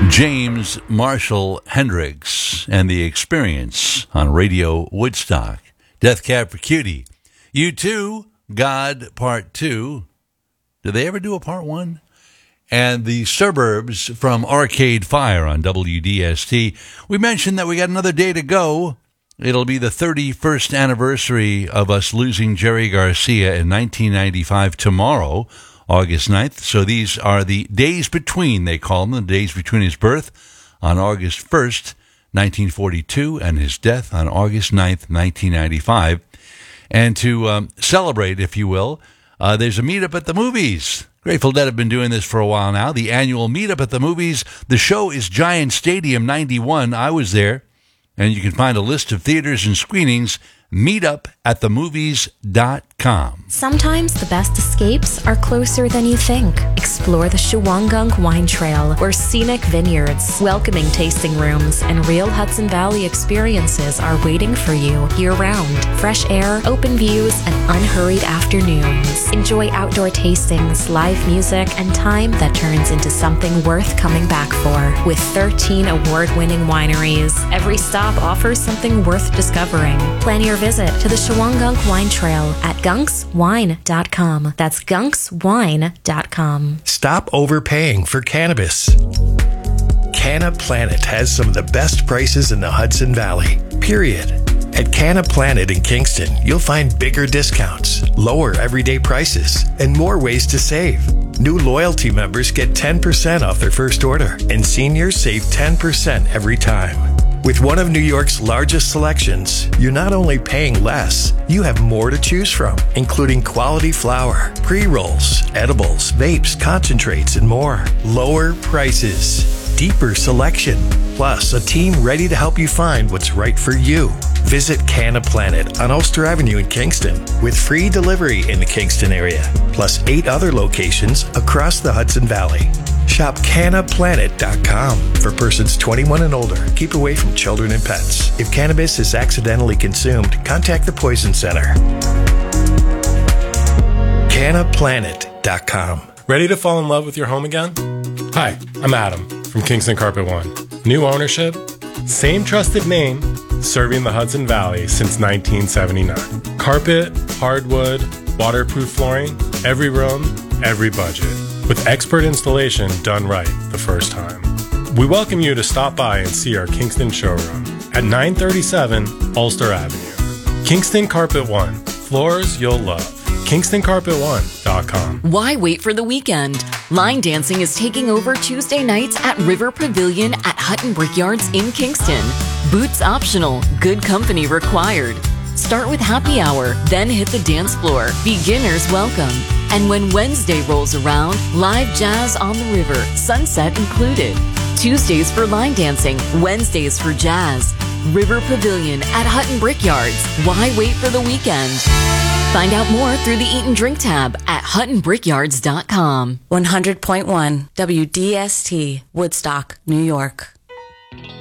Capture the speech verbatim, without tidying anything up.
James Marshall Hendricks and The Experience on Radio Woodstock. Death Cab for Cutie. U two, God Part two. Did they ever do a Part one? And The Suburbs from Arcade Fire on W D S T. We mentioned that we got another day to go. It'll be the thirty-first anniversary of us losing Jerry Garcia in nineteen ninety-five tomorrow, August ninth. So these are the days between, they call them, the days between his birth on August first, nineteen forty-two, and his death on August ninth, nineteen ninety-five. And to um, celebrate, if you will, uh, there's a meetup at the movies. Grateful Dead have been doing this for a while now. The annual meetup at the movies. The show is Giant Stadium ninety-one. I was there. And you can find a list of theaters and screenings, meetup at the movies dot com. Sometimes the best escapes are closer than you think. Explore the Shawangunk Wine Trail, where scenic vineyards, welcoming tasting rooms, and real Hudson Valley experiences are waiting for you year-round. Fresh air, open views, and unhurried afternoons. Enjoy outdoor tastings, live music, and time that turns into something worth coming back for. With thirteen award-winning wineries, every stop offers something worth discovering. Plan your visit to the Shawangunk Wine Trail at gunks wine dot com. That's gunks wine dot com. Stop overpaying for cannabis. Canna Planet has some of the best prices in the Hudson Valley, period. At Canna Planet in Kingston, you'll find bigger discounts, lower everyday prices, and more ways to save. New loyalty members get ten percent off their first order, and seniors save ten percent every time. With one of New York's largest selections, you're not only paying less, you have more to choose from, including quality flower, pre-rolls, edibles, vapes, concentrates, and more. Lower prices, deeper selection, plus a team ready to help you find what's right for you. Visit Canna Planet on Ulster Avenue in Kingston, with free delivery in the Kingston area, plus eight other locations across the Hudson Valley. Shop canna planet dot com for persons twenty-one and older. Keep away from children and pets. If cannabis is accidentally consumed, contact the Poison Center. canna planet dot com. Ready to fall in love with your home again? Hi, I'm Adam from Kingston Carpet One. New ownership, same trusted name, serving the Hudson Valley since nineteen seventy-nine. Carpet, hardwood, waterproof flooring, every room, every budget. With expert installation done right the first time. We welcome you to stop by and see our Kingston showroom at nine thirty-seven Ulster Avenue. Kingston Carpet One. Floors you'll love. kingston carpet one dot com. Why wait for the weekend? Line dancing is taking over Tuesday nights at River Pavilion at Hutton Brickyards in Kingston. Boots optional, good company required. Start with happy hour, then hit the dance floor. Beginners welcome. And when Wednesday rolls around, live jazz on the river, sunset included. Tuesdays for line dancing, Wednesdays for jazz. River Pavilion at Hutton Brickyards. Why wait for the weekend? Find out more through the Eat and Drink tab at hutton brickyards dot com. one hundred point one W D S T, Woodstock, New York.